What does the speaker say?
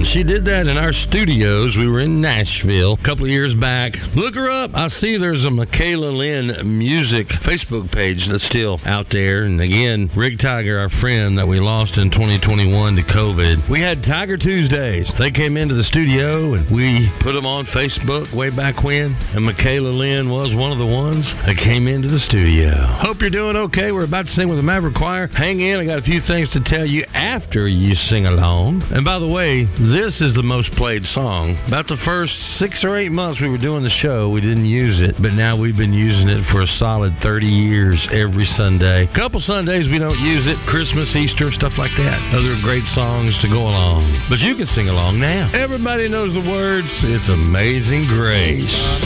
She did that in our studios. We were in Nashville a couple of years back. Look her up. I see there's a Michaela Lynn Music Facebook page that's still out there. And again, Rick Tiger, our friend that we lost in 2021 to COVID. We had Tiger Tuesdays. They came into the studio and we put them on Facebook way back when. And Michaela Lynn was one of the ones that came into the studio. Hope you're doing okay. We're about to sing with the Maverick Choir. Hang in. I got a few things to tell you after you sing along. And by the way, this is the most played song. About the first 6 or 8 months we were doing the show, we didn't use it, but now we've been using it for a solid 30 years every Sunday. Couple Sundays we don't use it, Christmas, Easter, stuff like that. Other great songs to go along. But you can sing along now. Everybody knows the words. It's Amazing Grace.